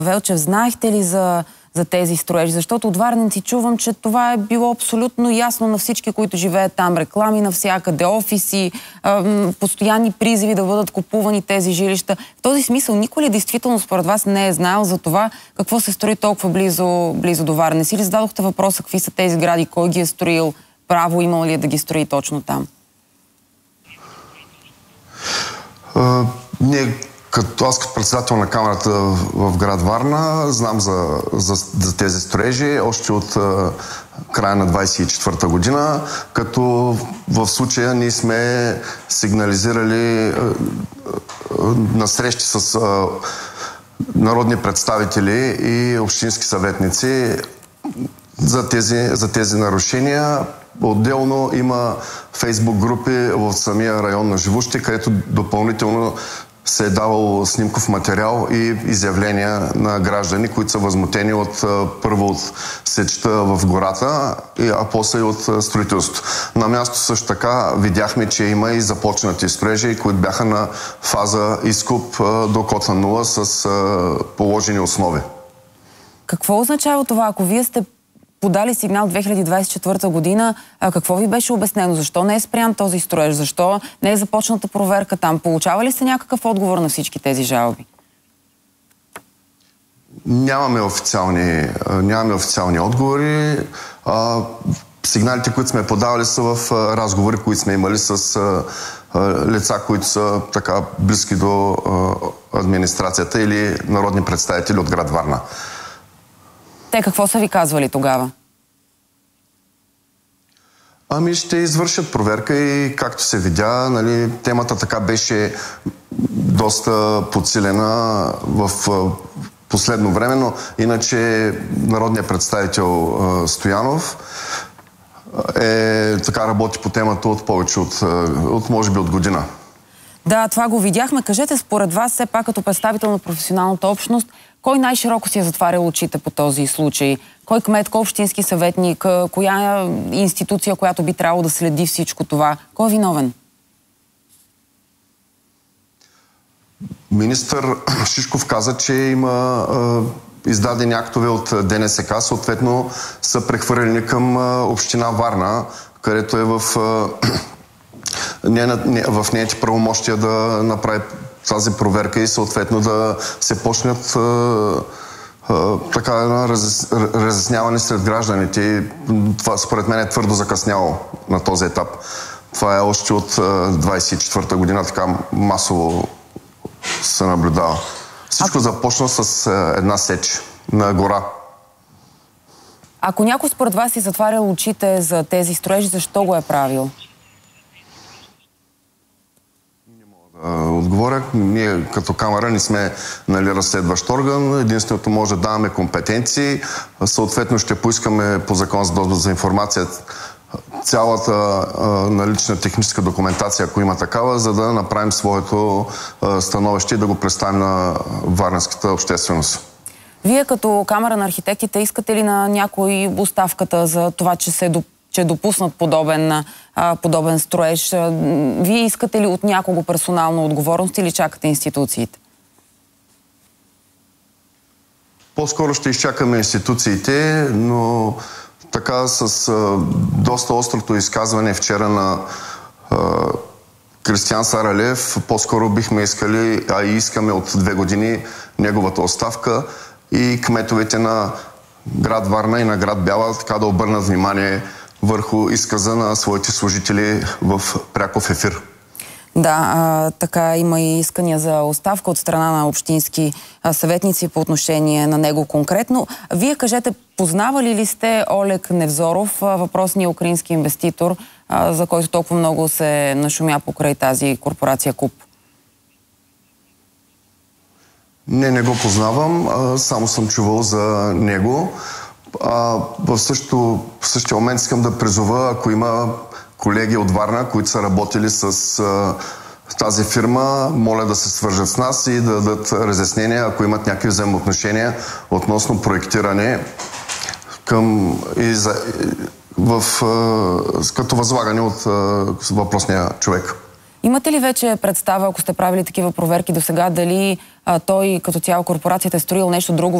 Велчев, знаехте ли за тези строежи? Защото от варненци чувам, че това е било абсолютно ясно на всички, които живеят там. Реклами навсякъде, офиси, постоянни призиви да бъдат купувани тези жилища. В този смисъл никой ли действително според вас не е знаел за това какво се строи толкова близо до Варненци? Или зададохте въпроса какви са тези сгради, кой ги е строил, право имал ли е да ги строи точно там? Като председател на камерата в град Варна, знам за тези строежи още от края на 24-та година, като в случая ние сме сигнализирали на срещи с народни представители и общински съветници за тези нарушения. Отделно има фейсбук групи в самия район на Живущи, където допълнително се е давал снимков материал и изявления на граждани, които са възмутени първо от сечта в гората, а после и от строителството. На място също така видяхме, че има и започнати строежи, които бяха на фаза изкуп до кота 0 с положени основи. Какво означава това? Ако вие сте подали сигнал 2024 година, какво ви беше обяснено? Защо не е спрян този строеж? Защо не е започната проверка там? Получава ли се някакъв отговор на всички тези жалби? Нямаме официални отговори. Сигналите, които сме подавали, са в разговори, които сме имали с лица, които са така близки до администрацията или народни представители от град Варна. Те какво са ви казвали тогава? Ще извършат проверка и както се видя, темата така беше доста подсилена в последно време, но иначе народният представител Стоянов работи по темата от повече от може би от година. Да, това го видяхме. Кажете, според вас, все пак като представител на професионалната общност, кой най-широко си е затварял очите по този случай? Кой кмет, кой общински съветник, коя институция, която би трябвало да следи всичко това? Кой е виновен? Министър Шишков каза, че има издадени актове от ДНСК, съответно са прехвърлени към община Варна, където е в нейните правомощия да направи тази проверка и съответно да се почнат разясняване сред гражданите. Това според мен е твърдо закъсняло на този етап. Това е още от 24-та година, така масово се наблюдава. Всичко започна с една сеч на гора. Ако някой според вас си затварял очите за тези строежи, защо го е правил? Отговоря. Ние като камера не сме разследващ орган. Единственото може да даваме компетенции. Съответно ще поискаме по закон за достъп за информация цялата налична техническа документация, ако има такава, за да направим своето становище и да го представим на варненската общественост. Вие като камера на архитектите искате ли на някой оставката за това, че е допуснат подобен строеж? Вие искате ли от някого персонална отговорност или чакате институциите? По-скоро ще изчакаме институциите, но така с доста острото изказване вчера на Кристиан Саралев, по-скоро бихме искали, а и искаме от 2 години неговата оставка и кметовете на град Варна и на град Бяла така да обърнат внимание върху изказа на своите служители в пряков ефир. Да, така има и искания за оставка от страна на общински съветници по отношение на него конкретно. Вие кажете, познавали ли сте Олег Невзоров, въпросния украински инвеститор, за който толкова много се нашумя покрай тази корпорация КУП? Не го познавам, само съм чувал за него. В същия момент искам да призова, ако има колеги от Варна, които са работили с тази фирма, моля да се свържат с нас и да дадат разяснения, ако имат някакви взаимоотношения относно проектиране като възлагане от въпросния човек. Имате ли вече представа, ако сте правили такива проверки до сега, дали той като цяло корпорацията е строил нещо друго